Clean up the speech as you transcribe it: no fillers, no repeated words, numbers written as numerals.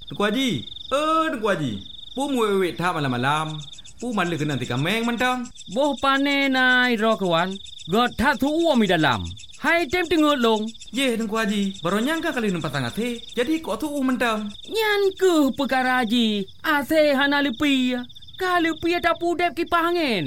Tengku Haji. Tengku Haji. Pu muwe thap malam-malam. Pu man le kena tika meng mentang. Boh pane nai ro kawan. God tha thu mi dalam. Hai tem tengok long. Ye Tengku Haji. Baru nyangka kali numpat sangat he. Jadi kok thu mentang. Nyan ke perkara Haji. Ase hana lepi. Kalau pi tak pudep kipas angin.